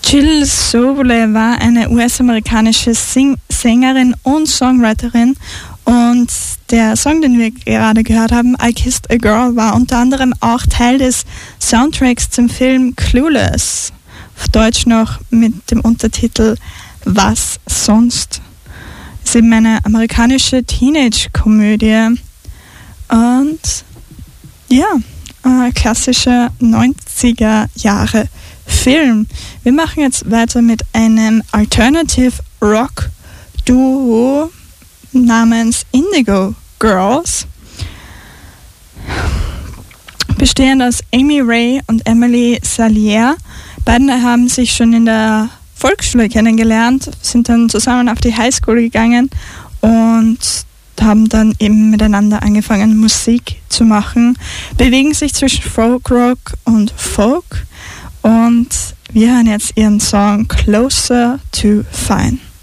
Jill Sobule war eine US-amerikanische Sängerin und Songwriterin, und der Song, den wir gerade gehört haben, I Kissed a Girl, war unter anderem auch Teil des Soundtracks zum Film Clueless, auf Deutsch noch mit dem Untertitel Was sonst? Das ist eben eine amerikanische Teenage-Komödie und ja, klassischer 90er Jahre Film. Wir machen jetzt weiter mit einem Alternative Rock Duo namens Indigo Girls, bestehend aus Amy Ray und Emily Salier. Beide haben sich schon in der Volksschule kennengelernt, sind dann zusammen auf die Highschool gegangen und haben dann eben miteinander angefangen, Musik zu machen, bewegen sich zwischen Folkrock und Folk, und wir hören jetzt ihren Song Closer to Fine.